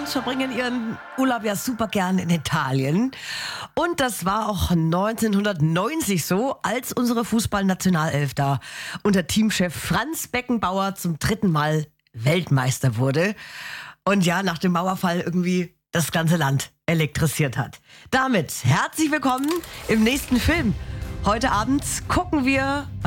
Fans verbringen ihren Urlaub ja super gern in Italien. Und das war auch 1990 so, als unsere Fußballnationalelf da unter Teamchef Franz Beckenbauer zum 3. Mal Weltmeister wurde. Und ja, nach dem Mauerfall irgendwie das ganze Land elektrisiert hat. Damit herzlich willkommen im nächsten Film. Heute Abend gucken wir